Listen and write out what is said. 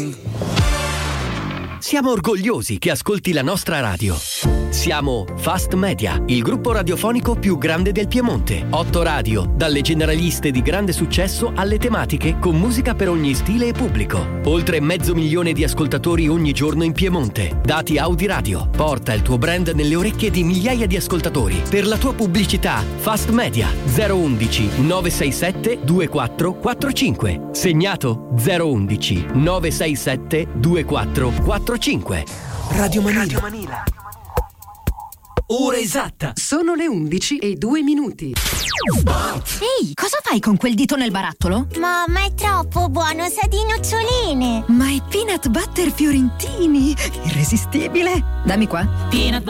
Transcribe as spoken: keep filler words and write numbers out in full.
Siamo orgogliosi che ascolti la nostra radio. Siamo Fast Media, il gruppo radiofonico più grande del Piemonte. Otto radio, dalle generaliste di grande successo alle tematiche con musica per ogni stile e pubblico. Oltre mezzo milione di ascoltatori ogni giorno in Piemonte. Dati Audi Radio. Porta il tuo brand nelle orecchie di migliaia di ascoltatori. Per la tua pubblicità, Fast Media zero uno uno nove sei sette due quattro quattro cinque. Segnato zero uno uno nove sei sette due quattro quattro cinque. Radio Manila. Radio Manila. Ora esatta. Sono le undici e due minuti. Ehi, cosa fai con quel dito nel barattolo? Mamma, è troppo buono, sa di noccioline. Ma è peanut butter fiorentini. Irresistibile. Dammi qua. Peanut